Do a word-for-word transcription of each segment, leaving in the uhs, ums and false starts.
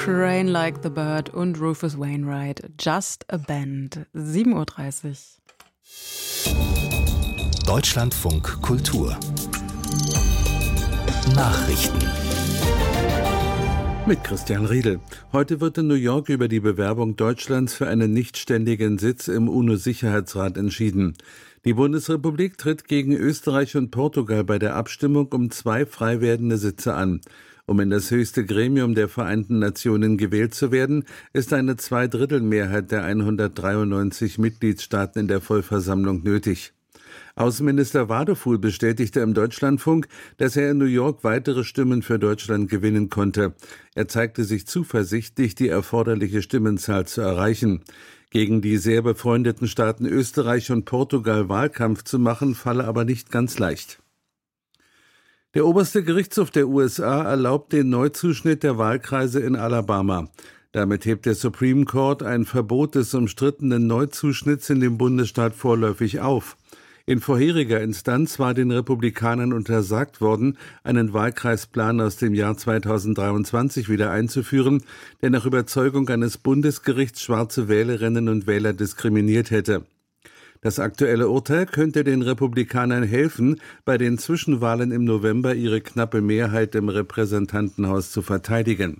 Crane Like the Bird und Rufus Wainwright, Just a Band, sieben Uhr dreißig. Deutschlandfunk Kultur Nachrichten mit Christian Riedel. Heute wird in New York über die Bewerbung Deutschlands für einen nichtständigen Sitz im UNO-Sicherheitsrat entschieden. Die Bundesrepublik tritt gegen Österreich und Portugal bei der Abstimmung um zwei frei werdende Sitze an. Um in das höchste Gremium der Vereinten Nationen gewählt zu werden, ist eine Zweidrittelmehrheit der hundertdreiundneunzig Mitgliedstaaten in der Vollversammlung nötig. Außenminister Wadefuhl bestätigte im Deutschlandfunk, dass er in New York weitere Stimmen für Deutschland gewinnen konnte. Er zeigte sich zuversichtlich, die erforderliche Stimmenzahl zu erreichen. Gegen die sehr befreundeten Staaten Österreich und Portugal Wahlkampf zu machen, falle aber nicht ganz leicht. Der oberste Gerichtshof der U S A erlaubt den Neuzuschnitt der Wahlkreise in Alabama. Damit hebt der Supreme Court ein Verbot des umstrittenen Neuzuschnitts in dem Bundesstaat vorläufig auf. In vorheriger Instanz war den Republikanern untersagt worden, einen Wahlkreisplan aus dem Jahr zweitausenddreiundzwanzig wieder einzuführen, der nach Überzeugung eines Bundesgerichts schwarze Wählerinnen und Wähler diskriminiert hätte. Das aktuelle Urteil könnte den Republikanern helfen, bei den Zwischenwahlen im November ihre knappe Mehrheit im Repräsentantenhaus zu verteidigen.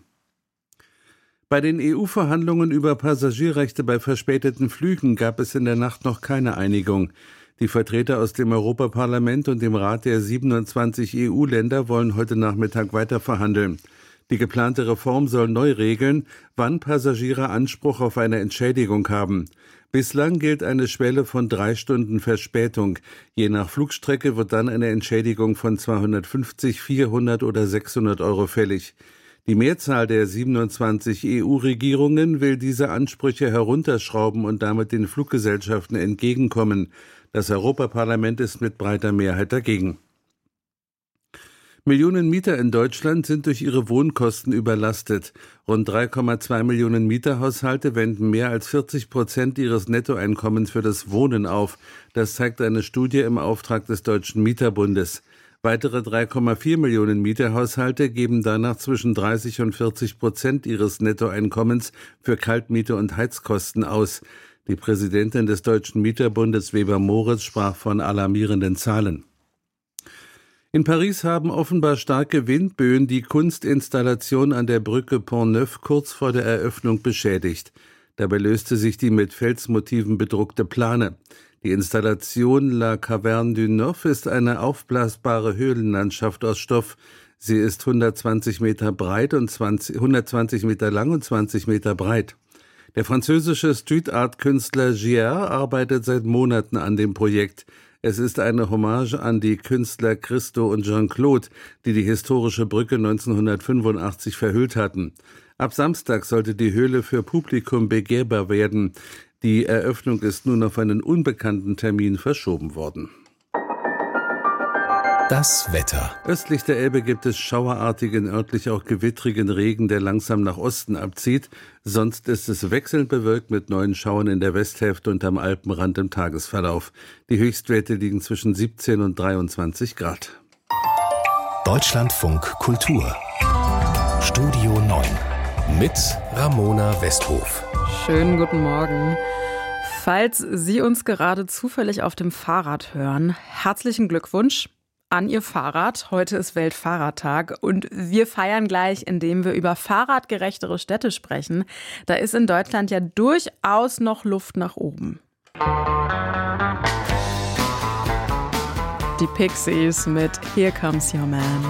Bei den E U-Verhandlungen über Passagierrechte bei verspäteten Flügen gab es in der Nacht noch keine Einigung. Die Vertreter aus dem Europaparlament und dem Rat der siebenundzwanzig E U-Länder wollen heute Nachmittag weiter verhandeln. Die geplante Reform soll neu regeln, wann Passagiere Anspruch auf eine Entschädigung haben. Bislang gilt eine Schwelle von drei Stunden Verspätung. Je nach Flugstrecke wird dann eine Entschädigung von zweihundertfünfzig, vierhundert oder sechshundert Euro fällig. Die Mehrzahl der siebenundzwanzig E U-Regierungen will diese Ansprüche herunterschrauben und damit den Fluggesellschaften entgegenkommen. Das Europaparlament ist mit breiter Mehrheit dagegen. Millionen Mieter in Deutschland sind durch ihre Wohnkosten überlastet. Rund drei Komma zwei Millionen Mieterhaushalte wenden mehr als vierzig Prozent ihres Nettoeinkommens für das Wohnen auf. Das zeigt eine Studie im Auftrag des Deutschen Mieterbundes. Weitere drei Komma vier Millionen Mieterhaushalte geben danach zwischen dreißig und vierzig Prozent ihres Nettoeinkommens für Kaltmiete und Heizkosten aus. Die Präsidentin des Deutschen Mieterbundes, Weber Moritz, sprach von alarmierenden Zahlen. In Paris haben offenbar starke Windböen die Kunstinstallation an der Brücke Pont-Neuf kurz vor der Eröffnung beschädigt. Dabei löste sich die mit Felsmotiven bedruckte Plane. Die Installation La Caverne du Neuf ist eine aufblasbare Höhlenlandschaft aus Stoff. Sie ist hundertzwanzig Meter breit und zwanzig, hundertzwanzig Meter lang und zwanzig Meter breit. Der französische Street-Art-Künstler Gier arbeitet seit Monaten an dem Projekt. Es ist eine Hommage an die Künstler Christo und Jean-Claude, die die historische Brücke neunzehnhundertfünfundachtzig verhüllt hatten. Ab Samstag sollte die Höhle für Publikum begehrbar werden. Die Eröffnung ist nun auf einen unbekannten Termin verschoben worden. Das Wetter. Östlich der Elbe gibt es schauerartigen, örtlich auch gewittrigen Regen, der langsam nach Osten abzieht. Sonst ist es wechselnd bewölkt mit neuen Schauern in der Westhälfte und am Alpenrand im Tagesverlauf. Die Höchstwerte liegen zwischen siebzehn und dreiundzwanzig Grad. Deutschlandfunk Kultur. Studio neun. Mit Ramona Westhof. Schönen guten Morgen. Falls Sie uns gerade zufällig auf dem Fahrrad hören, herzlichen Glückwunsch an Ihr Fahrrad. Heute ist Weltfahrradtag und wir feiern gleich, indem wir über fahrradgerechtere Städte sprechen. Da ist in Deutschland ja durchaus noch Luft nach oben. Die Pixies mit Here Comes Your Man.